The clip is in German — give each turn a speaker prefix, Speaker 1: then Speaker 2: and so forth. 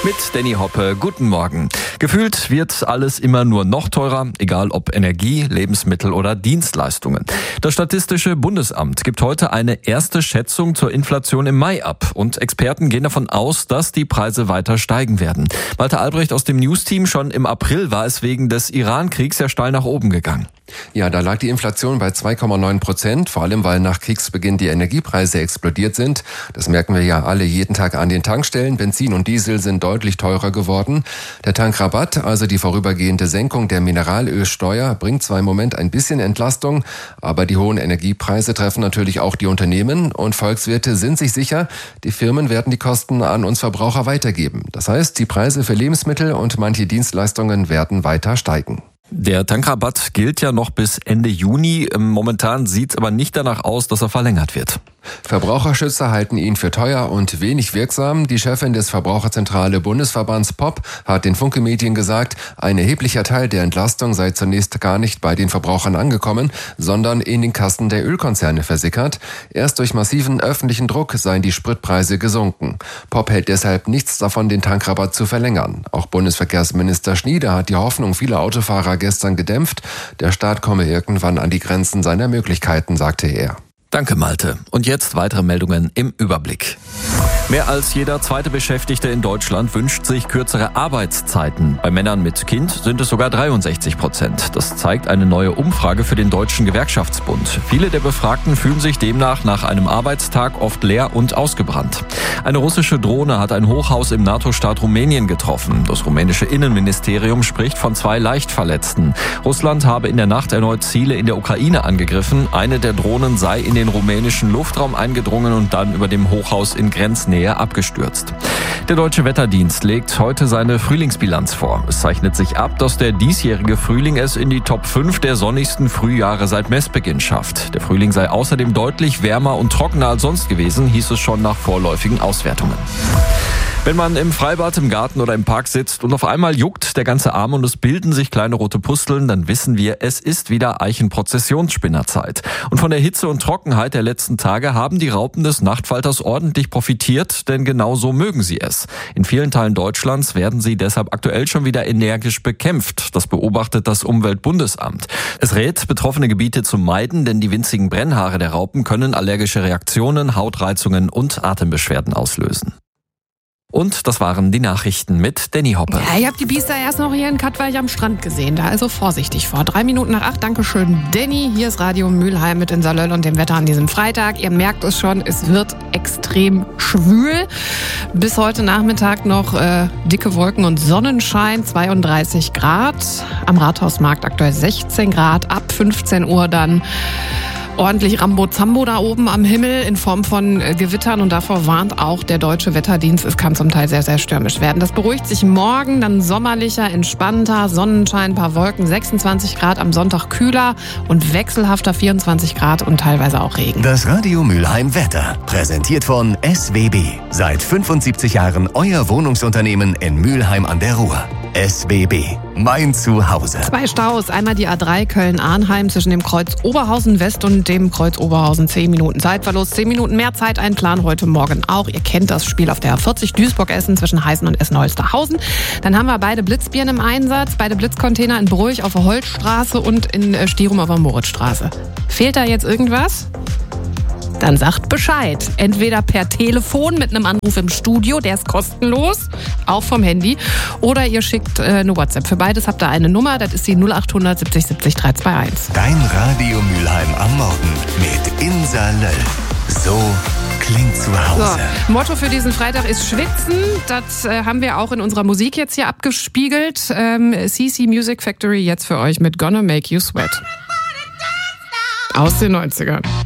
Speaker 1: Mit Danny Hoppe, guten Morgen. Gefühlt wird alles immer nur noch teurer, egal ob Energie, Lebensmittel oder Dienstleistungen. Das Statistische Bundesamt gibt heute eine erste Schätzung zur Inflation im Mai ab. Und Experten gehen davon aus, dass die Preise weiter steigen werden. Malte Albrecht aus dem News-Team, schon im April war es wegen des Iran-Kriegs ja steil nach oben gegangen.
Speaker 2: Ja, da lag die Inflation bei 2,9%, vor allem weil nach Kriegsbeginn die Energiepreise explodiert sind. Das merken wir ja alle jeden Tag an den Tankstellen. Benzin und Diesel sind deutlich teurer geworden. Der Tankrabatt, also die vorübergehende Senkung der Mineralölsteuer, bringt zwar im Moment ein bisschen Entlastung, aber die hohen Energiepreise treffen natürlich auch die Unternehmen und Volkswirte sind sich sicher, die Firmen werden die Kosten an uns Verbraucher weitergeben. Das heißt, die Preise für Lebensmittel und manche Dienstleistungen werden weiter steigen.
Speaker 1: Der Tankrabatt gilt ja noch bis Ende Juni. Momentan sieht es aber nicht danach aus, dass er verlängert wird.
Speaker 2: Verbraucherschützer halten ihn für teuer und wenig wirksam. Die Chefin des Verbraucherzentrale Bundesverbands POP hat den Funke-Medien gesagt, ein erheblicher Teil der Entlastung sei zunächst gar nicht bei den Verbrauchern angekommen, sondern in den Kassen der Ölkonzerne versickert. Erst durch massiven öffentlichen Druck seien die Spritpreise gesunken. POP hält deshalb nichts davon, den Tankrabatt zu verlängern. Auch Bundesverkehrsminister Schnieder hat die Hoffnung vieler Autofahrer gestern gedämpft. Der Staat komme irgendwann an die Grenzen seiner Möglichkeiten, sagte er.
Speaker 1: Danke, Malte. Und jetzt weitere Meldungen im Überblick. Mehr als jeder zweite Beschäftigte in Deutschland wünscht sich kürzere Arbeitszeiten. Bei Männern mit Kind sind es sogar 63%. Das zeigt eine neue Umfrage für den Deutschen Gewerkschaftsbund. Viele der Befragten fühlen sich demnach nach einem Arbeitstag oft leer und ausgebrannt. Eine russische Drohne hat ein Hochhaus im NATO-Staat Rumänien getroffen. Das rumänische Innenministerium spricht von 2 Leichtverletzten. Russland habe in der Nacht erneut Ziele in der Ukraine angegriffen. Eine der Drohnen sei in den rumänischen Luftraum eingedrungen und dann über dem Hochhaus in Grenznähe abgestürzt. Der Deutsche Wetterdienst legt heute seine Frühlingsbilanz vor. Es zeichnet sich ab, dass der diesjährige Frühling es in die Top 5 der sonnigsten Frühjahre seit Messbeginn schafft. Der Frühling sei außerdem deutlich wärmer und trockener als sonst gewesen, hieß es schon nach vorläufigen Auswertungen. Wenn man im Freibad, im Garten oder im Park sitzt und auf einmal juckt der ganze Arm und es bilden sich kleine rote Pusteln, dann wissen wir, es ist wieder Eichenprozessionsspinnerzeit. Und von der Hitze und Trockenheit der letzten Tage haben die Raupen des Nachtfalters ordentlich profitiert, denn genau so mögen sie es. In vielen Teilen Deutschlands werden sie deshalb aktuell schon wieder energisch bekämpft. Das beobachtet das Umweltbundesamt. Es rät, betroffene Gebiete zu meiden, denn die winzigen Brennhaare der Raupen können allergische Reaktionen, Hautreizungen und Atembeschwerden auslösen. Und das waren die Nachrichten mit Danny Hoppe.
Speaker 3: Ja, ich habe die Biester erst noch hier in Katwijk am Strand gesehen. Da also vorsichtig vor. 3 Minuten nach 8. Dankeschön, Danny. Hier ist Radio Mülheim mit den Salöll und dem Wetter an diesem Freitag. Ihr merkt es schon, es wird extrem schwül. Bis heute Nachmittag noch dicke Wolken und Sonnenschein, 32 Grad. Am Rathausmarkt aktuell 16 Grad. Ab 15 Uhr dann ordentlich Rambo-Zambo da oben am Himmel in Form von Gewittern und davor warnt auch der Deutsche Wetterdienst. Es kann zum Teil sehr, sehr stürmisch werden. Das beruhigt sich morgen, dann sommerlicher, entspannter, Sonnenschein, ein paar Wolken, 26 Grad, am Sonntag kühler und wechselhafter 24 Grad und teilweise auch Regen.
Speaker 4: Das Radio Mülheim Wetter, präsentiert von SWB. Seit 75 Jahren euer Wohnungsunternehmen in Mülheim an der Ruhr. SWB, mein Zuhause.
Speaker 3: 2 Staus, einmal die A3 Köln-Arnheim zwischen dem Kreuz Oberhausen West und dem Kreuz Oberhausen. 10 Minuten Zeitverlust, 10 Minuten mehr Zeit einplanen heute Morgen auch. Ihr kennt das Spiel auf der A40 Duisburg-Essen zwischen Heißen und Essen-Holsterhausen. Dann haben wir beide Blitzbirnen im Einsatz, beide Blitzcontainer in Bruch auf der Holzstraße und in Stierum auf der Moritzstraße. Fehlt da jetzt irgendwas? Dann sagt Bescheid. Entweder per Telefon mit einem Anruf im Studio, der ist kostenlos, auch vom Handy. Oder ihr schickt eine WhatsApp. Für beides habt ihr eine Nummer, das ist die 0800 70 70 321.
Speaker 4: Dein Radio Mülheim am Morgen mit Insa Löll. So klingt zu Hause.
Speaker 3: So, Motto für diesen Freitag ist Schwitzen. Das haben wir auch in unserer Musik jetzt hier abgespiegelt. CC Music Factory jetzt für euch mit Gonna Make You Sweat. Aus den 90ern.